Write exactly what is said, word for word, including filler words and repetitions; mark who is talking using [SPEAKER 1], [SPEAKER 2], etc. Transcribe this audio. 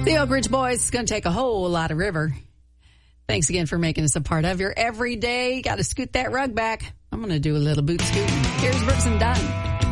[SPEAKER 1] The Oak Ridge Boys is going to take a whole lot of river. Thanks again for making us a part of your everyday. Got to scoot that rug back. I'm going to do a little boot scooting. Here's Brooks and Dunn.